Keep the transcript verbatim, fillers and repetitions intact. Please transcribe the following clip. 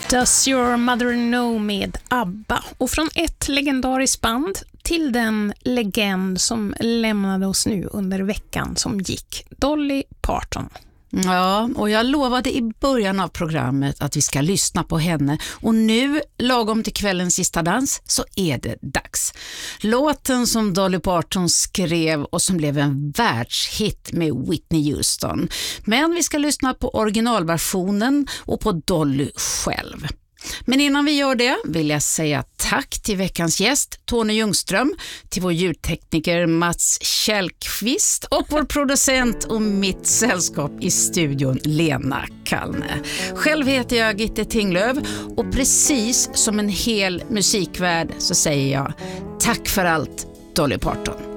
Does Your Mother Know med ABBA. Och från ett legendariskt band till den legend som lämnade oss nu under veckan som gick, Dolly Parton. Ja, och jag lovade i början av programmet att vi ska lyssna på henne. Och nu, lagom till kvällens sista dans, så är det dags. Låten som Dolly Parton skrev och som blev en världshit med Whitney Houston. Men vi ska lyssna på originalversionen och på Dolly själv. Men innan vi gör det vill jag säga tack till veckans gäst Tony Ljungström, till vår ljudtekniker Mats Kjellqvist och vår producent och mitt sällskap i studion Lena Kallne. Själv heter jag Gitte Tinglöf och precis som en hel musikvärld så säger jag tack för allt, Dolly Parton.